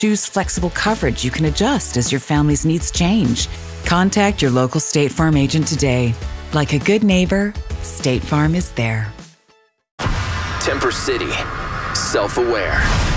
Choose flexible coverage you can adjust as your family's needs change. Contact your local State Farm agent today. Like a good neighbor, State Farm is there. Temper City, self-aware.